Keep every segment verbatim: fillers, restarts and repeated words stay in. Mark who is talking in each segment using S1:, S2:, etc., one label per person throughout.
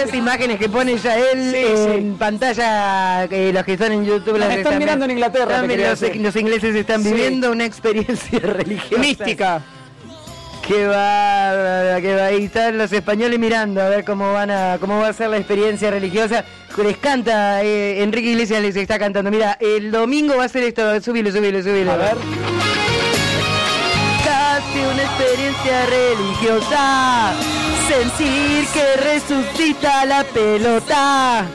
S1: esas imágenes que pone ya él
S2: sí,
S1: en
S2: sí.
S1: pantalla, eh, los que están en YouTube.
S2: Nos están mirando en Inglaterra.
S1: Los, los ingleses están
S2: sí.
S1: viviendo una experiencia religiosa.
S2: Mística.
S1: Qué bárbaro, qué va. Ahí están los españoles mirando a ver cómo van a, cómo va a ser la experiencia religiosa. Les canta, eh, Enrique Iglesias les está cantando. Mira, el domingo va a ser esto, subilo, subilo, subilo.
S2: A ver.
S1: Casi una experiencia religiosa, sentir que resucita la pelota.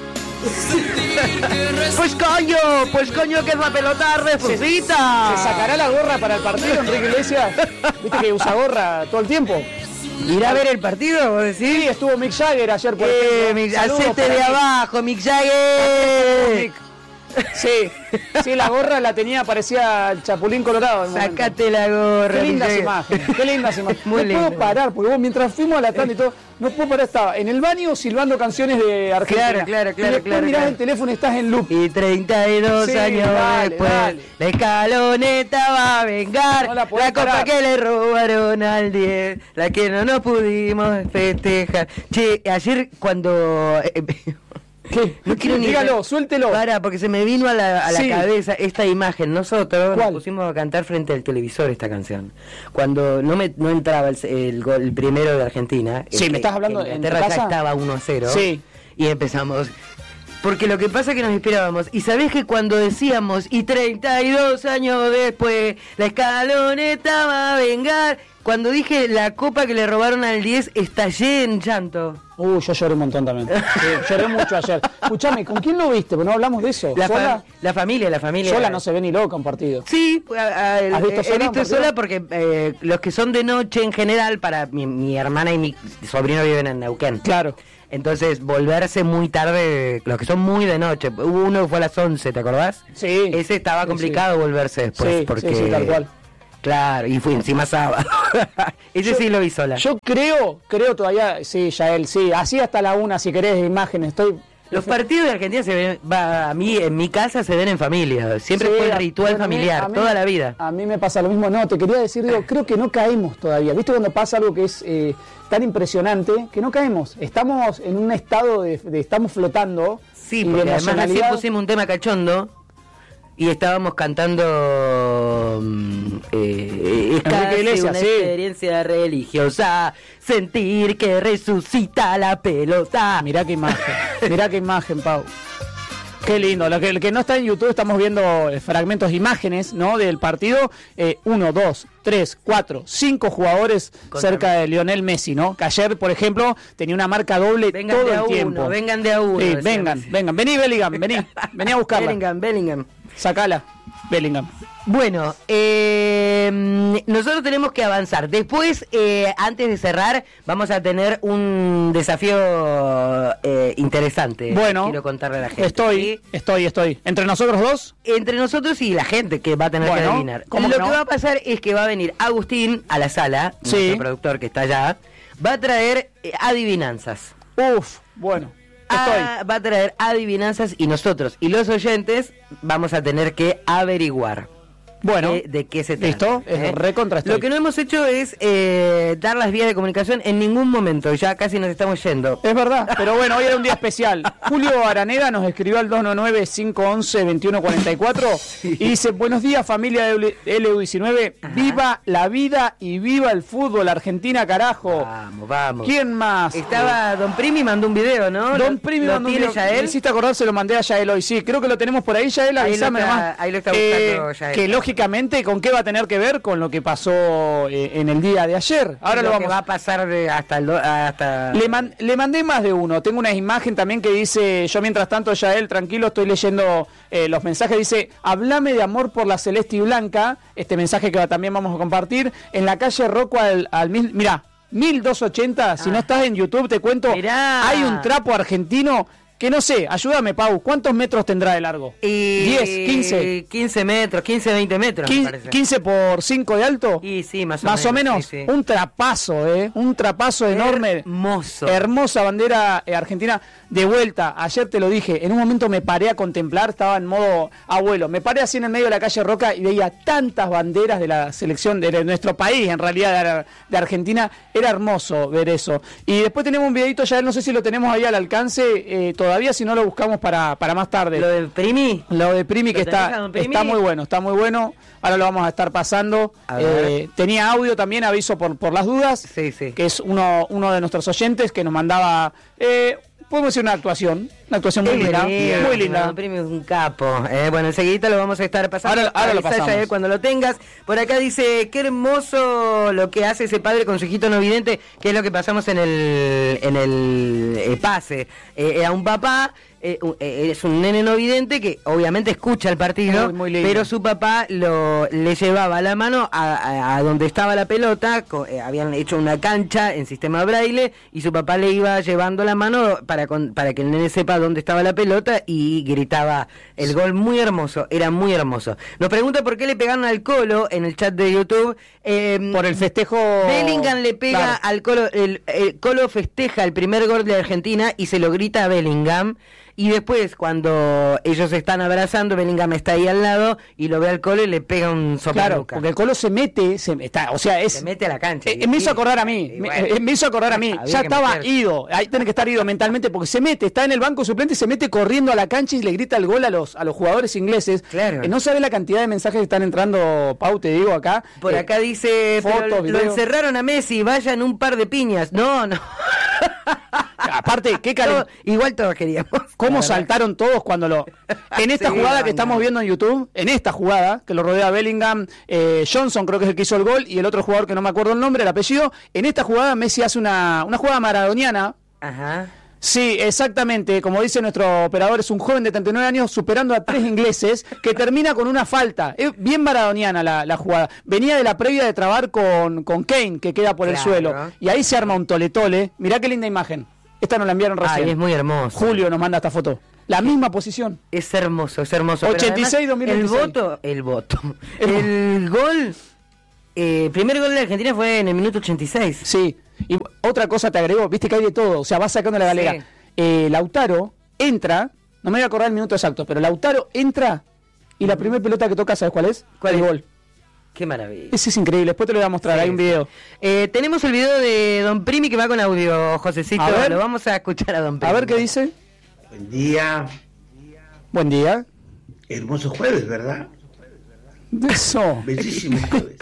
S1: Pues coño, pues coño que es la pelota resucita.
S2: ¿Se sacará la gorra para el partido, Enrique Iglesias? Viste que usa gorra todo el tiempo.
S1: ¿Irá a ver el partido, vos decís?
S2: Sí, estuvo Mick Jagger ayer por
S1: eh, Mick, hacete de abajo, Mick Jagger.
S2: Sí, sí, la gorra la tenía, parecía el Chapulín Colorado.
S1: Sacate la gorra.
S2: Qué lindas imágenes, qué lindas imágenes.
S1: Muy
S2: no
S1: lindo.
S2: puedo parar, porque vos mientras fuimos a la tanda y todo, no puedo parar, estaba en el baño silbando canciones de Argentina.
S1: Claro, claro, claro.
S2: Y después
S1: claro,
S2: mirás
S1: claro.
S2: el teléfono y estás en loop.
S1: Y treinta y dos
S2: Sí,
S1: años
S2: dale,
S1: después,
S2: dale.
S1: la escaloneta va a vengar
S2: No
S1: la,
S2: la podés
S1: copa
S2: parar.
S1: que le robaron al diez, la que no nos pudimos festejar. Che, ayer cuando... eh,
S2: ¿Qué?
S1: No quiero ni...
S2: Dígalo, suéltelo.
S1: Para, porque se me vino a la, a la
S2: Sí.
S1: cabeza esta imagen. Nosotros
S2: ¿Cuál?
S1: nos pusimos a cantar frente al televisor esta canción. Cuando no me no entraba el, el gol el primero de Argentina.
S2: Sí,
S1: el,
S2: me estás hablando
S1: en
S2: en tu
S1: Inglaterra ya
S2: casa.
S1: estaba uno a cero.
S2: Sí.
S1: Y empezamos... Porque lo que pasa es que nos inspirábamos. Y sabés que cuando decíamos, y treinta y dos años después, la escaloneta va a vengar. Cuando dije la copa que le robaron al diez, estallé en llanto.
S2: Uy, yo lloré un montón también. Sí, lloré mucho ayer. Escuchame, ¿con quién lo viste? Porque no hablamos de eso.
S1: La,
S2: ¿Sola?
S1: fa- la familia, la familia.
S2: Sola no se ve ni loca un partido.
S1: Sí, a- a-
S2: ¿Has visto
S1: he
S2: sola un
S1: visto
S2: partido?
S1: sola porque eh, los que son de noche en general, para mi, mi hermana y mi sobrino viven en Neuquén.
S2: Claro.
S1: Entonces, volverse muy tarde, los que son muy de noche, hubo uno que fue a las once, ¿te acordás?
S2: Sí.
S1: Ese estaba
S2: Sí,
S1: complicado volverse después,
S2: Sí,
S1: porque...
S2: sí, sí, tal cual.
S1: Claro, y fue encima sábado. Ese
S2: Yo-
S1: sí lo vi sola.
S2: Yo creo, creo todavía, sí, ya él, sí, así hasta la una, si querés, de imágenes, estoy...
S1: Los partidos de Argentina se ven, va, a mí, en mi casa se ven en familia, siempre
S2: Sí,
S1: fue el
S2: a-
S1: ritual
S2: bueno, a mí-
S1: familiar,
S2: a mí-
S1: toda la vida.
S2: A mí me pasa lo mismo, no, te quería decir, digo, creo que no caemos todavía. ¿Viste cuando pasa algo que es eh, tan impresionante? Que no caemos. Estamos en un estado de, de estamos flotando.
S1: Sí,
S2: y
S1: porque
S2: de
S1: además recién
S2: emocionalidad.
S1: pusimos un tema cachondo y estábamos cantando mm, eh, es casi
S2: Iglesias,
S1: una
S2: sí.
S1: experiencia religiosa, sentir que resucita la pelota.
S2: Mirá qué imagen, mirá qué imagen, Pau. Qué lindo. Lo que, el que no está en YouTube, estamos viendo eh, fragmentos, imágenes, ¿no? Del partido. Eh, uno, dos, tres, cuatro, cinco jugadores
S1: Contame.
S2: cerca de Lionel Messi, ¿no? Que ayer, por ejemplo, tenía una marca doble
S1: Vengan
S2: todo
S1: de
S2: el
S1: a
S2: tiempo.
S1: uno, vengan de a uno.
S2: Sí,
S1: decía
S2: vengan,
S1: Messi.
S2: vengan. Vení, Bellingham, vení. Vení a buscarla.
S1: Bellingham, Bellingham.
S2: Sacala, Bellingham.
S1: Bueno, eh, nosotros tenemos que avanzar. Después, eh, antes de cerrar, vamos a tener un desafío eh, interesante.
S2: Bueno,
S1: quiero contarle a la gente.
S2: Estoy,
S1: ¿sí?
S2: estoy, estoy. ¿Entre nosotros dos?
S1: Entre nosotros y la gente que va a tener
S2: Bueno,
S1: que adivinar.
S2: ¿cómo
S1: Lo
S2: que
S1: que
S2: no?
S1: va a pasar es que va a venir Agustín a la sala,
S2: Sí.
S1: nuestro productor que está allá, va a traer eh, adivinanzas.
S2: Uf, bueno, estoy.
S1: Ah, va a traer adivinanzas y nosotros y los oyentes vamos a tener que averiguar.
S2: Bueno,
S1: de, de qué se trata.
S2: listo, es recontra estoy.
S1: Lo que no hemos hecho es eh, dar las vías de comunicación en ningún momento, ya casi nos estamos yendo.
S2: Es verdad, pero bueno, hoy era un día especial. Julio Araneda nos escribió al dos nueve nueve, cinco once, veintiuno cuarenta y cuatro y dice, buenos días familia de L U diecinueve,
S1: Ajá.
S2: viva la vida y viva el fútbol, Argentina carajo.
S1: Vamos, vamos.
S2: ¿Quién más?
S1: Estaba Don Primi, mandó un video, ¿no?
S2: Don
S1: ¿Lo-
S2: Primi
S1: lo
S2: mandó un
S1: tiene
S2: video.
S1: Yael?
S2: Me hiciste acordar, se lo mandé a Yael hoy. Sí, creo que lo tenemos por ahí, Yael,
S1: Ahí lo
S2: avísame
S1: está-
S2: nomás.
S1: ahí lo está buscando Yael.
S2: Que lógicamente, ¿con qué va a tener que ver? Con lo que pasó eh, en el día de ayer. Ahora lo,
S1: lo
S2: vamos
S1: que va a pasar de hasta el do- hasta
S2: Le, man- le mandé más de uno. Tengo una imagen también que dice, yo mientras tanto, Yael, tranquilo, estoy leyendo eh, los mensajes. Dice, hablame de amor por la celeste y blanca. Este mensaje que también vamos a compartir. En la calle Rocco al, al mil, mirá, mil doscientos ochenta. Si
S1: Ah.
S2: no estás en YouTube, te cuento,
S1: Mirá.
S2: hay un trapo argentino que no sé, ayúdame, Pau, ¿cuántos metros tendrá de largo?
S1: Y
S2: diez, quince.
S1: quince metros, quince, veinte metros, me
S2: quince,
S1: parece.
S2: quince por cinco de alto.
S1: Y sí, más o
S2: más
S1: menos.
S2: o menos.
S1: Sí, sí.
S2: Un trapazo, ¿eh? Un trapazo enorme.
S1: Hermoso.
S2: Hermosa bandera eh, argentina. De vuelta, ayer te lo dije, en un momento me paré a contemplar, estaba en modo abuelo. Me paré así en el medio de la calle Roca y veía tantas banderas de la selección de, de nuestro país, en realidad de, de Argentina. Era hermoso ver eso. Y después tenemos un videito, ya no sé si lo tenemos ahí al alcance, eh, todavía si no lo buscamos para, para más tarde.
S1: ¿Lo de Primi?
S2: Lo de Primi que está,
S1: Primi?
S2: está muy bueno, está muy bueno. Ahora lo vamos a estar pasando.
S1: A
S2: Eh, tenía audio también, aviso por, por las dudas,
S1: Sí, sí.
S2: que es uno, uno de nuestros oyentes que nos mandaba, eh, podemos decir una actuación, una actuación muy
S1: Es
S2: linda,
S1: lindo,
S2: muy linda.
S1: Don Primi es un capo. Eh, bueno, enseguida lo vamos a estar pasando.
S2: Ahora- ahora lo
S1: Avisá,
S2: pasamos.
S1: Yael, cuando lo tengas. Por acá dice, qué hermoso lo que hace ese padre con su hijito no vidente, que es lo que pasamos en el en el eh, pase. Eh, a un papá, eh, un- eh, es un nene no vidente que obviamente escucha el partido,
S2: Muy, muy lindo.
S1: pero su papá lo le llevaba la mano a, a- a donde estaba la pelota, co- eh, habían hecho una cancha en sistema braille, y su papá le iba llevando la mano para, con- para que el nene sepa dónde estaba la pelota, y gritaba el gol. Muy hermoso, era muy hermoso. Nos pregunta por qué le pegaron al Colo en el chat de YouTube. Eh,
S2: Por el festejo.
S1: Bellingham le pega
S2: Claro.
S1: al Colo, el, el Colo festeja el primer gol de Argentina y se lo grita a Bellingham, y después cuando ellos están abrazando, Bellingham está ahí al lado y lo ve al Colo y le pega un
S2: Claro,
S1: soplanuca.
S2: porque el Colo se mete, se, está, o sea, es...
S1: Se mete a la cancha.
S2: Eh,
S1: y-
S2: me hizo
S1: y-
S2: acordar a mí,
S1: y
S2: me,
S1: bueno,
S2: eh, me hizo acordar a mí,
S1: había
S2: ya
S1: que
S2: estaba
S1: meterse.
S2: ido, ahí tiene que estar ido mentalmente porque se mete, está en el banco suplente y se mete corriendo a la cancha y le grita el gol a los a los jugadores ingleses.
S1: Claro.
S2: Eh, no sabe la cantidad de mensajes que están entrando, Pau, te digo acá.
S1: Por
S2: Eh,
S1: acá dice, pero
S2: fotos,
S1: lo
S2: videos.
S1: encerraron a Messi, vayan un par de piñas. No, no.
S2: Aparte, qué calen-
S1: Todo- igual todos queríamos.
S2: ¿Cómo
S1: la verdad.
S2: saltaron todos cuando lo... En esta
S1: Sí,
S2: jugada
S1: no,
S2: que estamos
S1: no.
S2: viendo en YouTube, en esta jugada, que lo rodea Bellingham, eh, Johnson creo que es el que hizo el gol, y el otro jugador que no me acuerdo el nombre, el apellido, en esta jugada Messi hace una, una jugada maradoniana.
S1: Ajá.
S2: Sí, exactamente, como dice nuestro operador, es un joven de treinta y nueve años superando a tres ingleses que termina con una falta. Es bien maradoniana la, la jugada. Venía de la previa de trabar con, con Kane, que queda por el
S1: Claro.
S2: suelo. Y ahí se arma un tole-tole. Mirá qué linda imagen. Esta nos la enviaron recién.
S1: Ay, es muy hermoso.
S2: Julio nos manda esta foto. La misma posición.
S1: Es hermoso, es hermoso. Pero
S2: ochenta y seis,
S1: además,
S2: dos mil veintiséis.
S1: El voto, el voto.
S2: El-
S1: El gol, eh, el primer gol de Argentina fue en el minuto ochenta y seis.
S2: Sí. Y otra cosa te agrego, viste que hay de todo. O sea, vas sacando la galera.
S1: Sí.
S2: Eh, Lautaro entra, no me voy a acordar el minuto exacto, pero Lautaro entra y la primera pelota que toca, ¿sabes cuál es?
S1: ¿Cuál
S2: el
S1: es?
S2: gol.
S1: Qué maravilla.
S2: Ese es increíble, después te lo voy a mostrar,
S1: Sí,
S2: hay un
S1: sí.
S2: video.
S1: Eh, tenemos el video de Don Primi que va con audio, Josecito.
S2: A ver.
S1: Lo vamos a escuchar a Don Primi.
S2: A ver qué dice.
S3: Buen día.
S2: Buen día.
S3: Hermoso jueves, ¿verdad?
S2: Eso.
S3: Bellísimo jueves.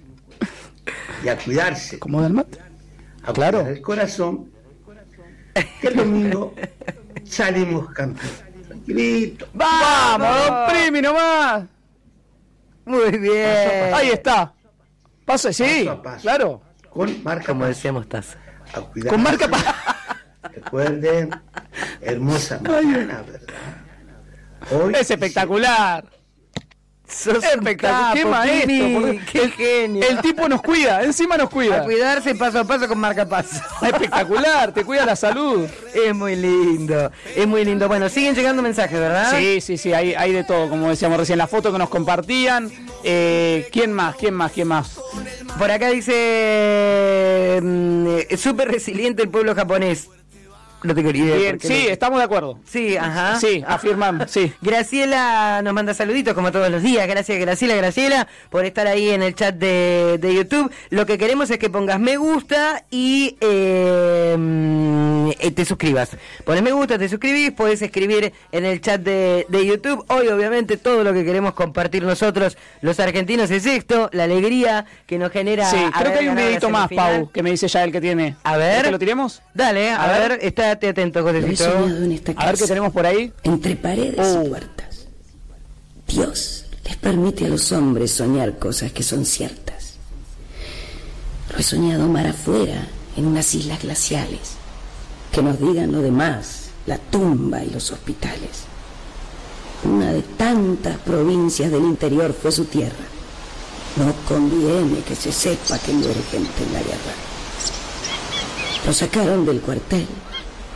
S3: Y a cuidarse.
S2: ¿Cómo del mate?
S3: A
S2: Claro.
S3: cuidar el corazón. Que el domingo salimos campeones. Tranquilito.
S2: ¡Vamos, Don Primi nomás!
S1: Muy bien.
S2: Ahí está. Paso, sí,
S3: Paso a paso.
S2: claro.
S3: Con marca
S1: Como
S3: paso.
S1: decíamos, Taza.
S3: A cuidar.
S2: Con marca pa-
S3: Recuerden, hermosa mañana, ¿verdad? Hoy
S2: Es espectacular.
S1: Sos un
S2: Espectacular. Qué
S1: capo,
S2: maestro.
S1: Primi.
S2: por Dios.
S1: Qué
S2: el,
S1: genio.
S2: el tipo nos cuida, encima nos
S1: A
S2: cuida.
S1: cuidarse paso a paso con marcapaso.
S2: Espectacular, te cuida la salud.
S1: Es muy lindo, es muy lindo. Bueno, siguen llegando mensajes, ¿verdad?
S2: Sí, sí, sí, hay, hay de todo, como decíamos recién, la foto que nos compartían. Eh, ¿Quién más? ¿Quién más? ¿Quién más?
S1: Por acá dice, mm, súper resiliente el pueblo japonés. No tengo ni idea.
S2: Bien,
S1: por qué
S2: sí,
S1: no-
S2: estamos de acuerdo.
S1: Sí, ajá.
S2: Sí, afirmamos, sí.
S1: Graciela nos manda saluditos como todos los días. Gracias, Graciela, Graciela, por estar ahí en el chat de, de YouTube. Lo que queremos es que pongas me gusta y eh, mm, eh, te suscribas. Pones me gusta, te suscribís, podés escribir en el chat de, de YouTube. Hoy, obviamente, todo lo que queremos compartir nosotros, los argentinos, es esto, la alegría que nos genera.
S2: Sí, creo
S1: haber
S2: que hay un
S1: ganado la
S2: videito más,
S1: semifinal.
S2: Pau, que me dice ya el que tiene.
S1: A ver.
S2: ¿Querés que lo tiremos?
S1: Dale, a,
S2: A ver.
S1: ver, estate atento,
S4: Lo he
S1: Josecito.
S4: soñado en esta
S2: A ver qué
S4: casa,
S2: tenemos por ahí.
S4: entre paredes
S2: Oh.
S4: y puertas. Dios les permite a los hombres soñar cosas que son ciertas. Lo he soñado mar afuera, en unas islas glaciales. Que nos digan lo demás, la tumba y los hospitales. Una de tantas provincias del interior fue su tierra. No conviene que se sepa que muere gente en la guerra. Lo sacaron del cuartel.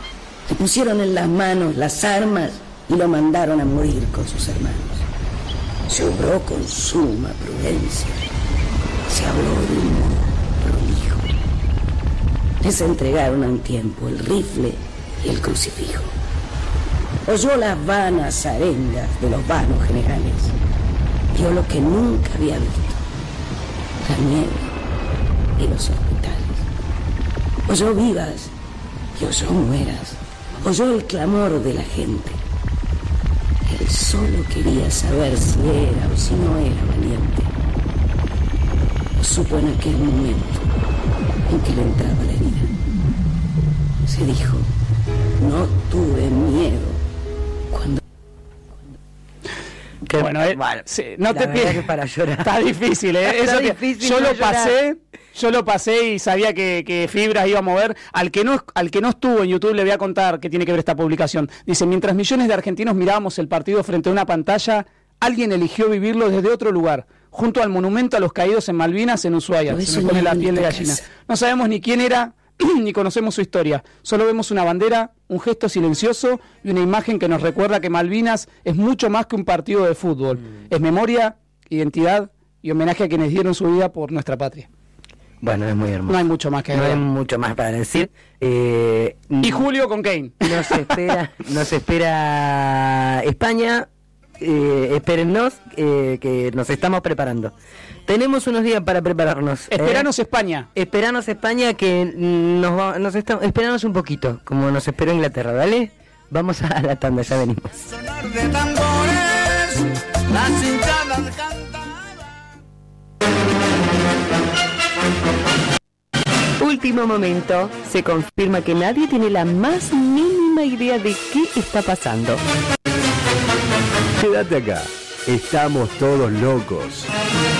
S4: Le pusieron en las manos las armas y lo mandaron a morir con sus hermanos. Se obró con suma prudencia. Se habló de un modo prolijo. Les entregaron a un tiempo el rifle y el crucifijo. Oyó las vanas arengas de los vanos generales. Vio lo que nunca había visto: la nieve y los hospitales. Oyó vivas y oyó mueras. Oyó el clamor de la gente. Él solo quería saber si era o si no era valiente. Lo supo en aquel momento en que le entraba la herida. Se dijo: no tuve miedo cuando...
S2: Que, bueno, eh,
S1: bueno,
S2: sí, no te
S1: pides para llorar.
S2: Está difícil, ¿eh?
S1: Está
S2: Eso que,
S1: difícil
S2: yo
S1: no
S2: lo
S1: llorar.
S2: pasé, yo lo pasé y sabía que, que Fibras iba a mover. Al que no, al que no estuvo en YouTube le voy a contar que tiene que ver esta publicación. Dice: mientras millones de argentinos mirábamos el partido frente a una pantalla, alguien eligió vivirlo desde otro lugar, junto al monumento a los caídos en Malvinas en Ushuaia. Se me pone la piel de gallina. No sabemos ni quién era, ni conocemos su historia. Solo vemos una bandera, un gesto silencioso y una imagen que nos recuerda que Malvinas es mucho más que un partido de fútbol. Mm. Es memoria, identidad y homenaje a quienes dieron su vida por nuestra patria.
S1: Bueno, es muy hermoso.
S2: No hay mucho más que
S1: No
S2: agregar.
S1: hay mucho más para decir. Eh,
S2: y Julio con Kane.
S1: Nos espera, nos espera España. Eh, espérennos, eh, que nos estamos preparando. Tenemos unos días para prepararnos.
S2: Esperanos
S1: eh.
S2: España.
S1: Esperanos España, que nos va, nos está, esperanos un poquito, como nos esperó Inglaterra, ¿vale? Vamos a la tanda, ya venimos.
S5: Sonar de tambores, las hinchadas cantan.
S6: Último momento, se confirma que nadie tiene la más mínima idea de qué está pasando.
S7: Quédate acá, estamos todos locos.